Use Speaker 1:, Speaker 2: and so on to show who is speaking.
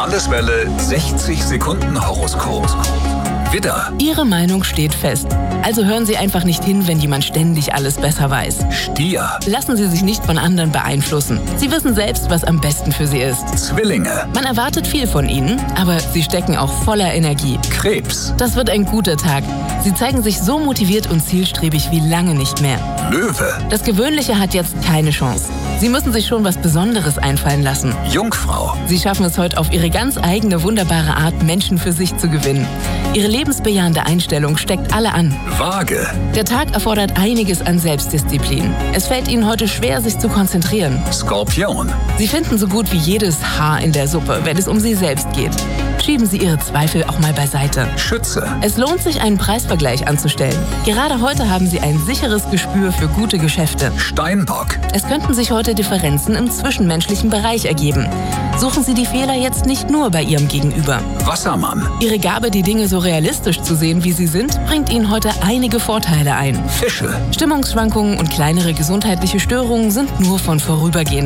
Speaker 1: Landeswelle 60 Sekunden Horoskop. Widder,
Speaker 2: Ihre Meinung steht fest. Also hören Sie einfach nicht hin, wenn jemand ständig alles besser weiß.
Speaker 1: Stier,
Speaker 2: Lassen Sie sich nicht von anderen beeinflussen. Sie wissen selbst, was am besten für Sie ist.
Speaker 1: Zwillinge,
Speaker 2: Man erwartet viel von Ihnen, aber Sie stecken auch voller Energie.
Speaker 1: Krebs,
Speaker 2: Das wird ein guter Tag. Sie zeigen sich so motiviert und zielstrebig wie lange nicht mehr.
Speaker 1: Löwe,
Speaker 2: Das Gewöhnliche hat jetzt keine Chance. Sie müssen sich schon was Besonderes einfallen lassen.
Speaker 1: Jungfrau,
Speaker 2: Sie schaffen es heute auf Ihre ganz eigene, wunderbare Art, Menschen für sich zu gewinnen. Ihre lebensbejahende Einstellung steckt alle an.
Speaker 1: Waage,
Speaker 2: Der Tag erfordert einiges an Selbstdisziplin. Es fällt Ihnen heute schwer, sich zu konzentrieren.
Speaker 1: Skorpion,
Speaker 2: Sie finden so gut wie jedes Haar in der Suppe, wenn es um Sie selbst geht. Schieben Sie Ihre Zweifel auch mal beiseite.
Speaker 1: Schütze,
Speaker 2: Es lohnt sich, einen Preisvergleich anzustellen. Gerade heute haben Sie ein sicheres Gespür für gute Geschäfte.
Speaker 1: Steinbock,
Speaker 2: Es könnten sich heute Differenzen im zwischenmenschlichen Bereich ergeben. Suchen Sie die Fehler jetzt nicht nur bei Ihrem Gegenüber.
Speaker 1: Wassermann,
Speaker 2: Ihre Gabe, die Dinge so realistisch zu sehen, wie sie sind, bringt Ihnen heute einige Vorteile ein.
Speaker 1: Fische.
Speaker 2: Stimmungsschwankungen und kleinere gesundheitliche Störungen sind nur von vorübergehender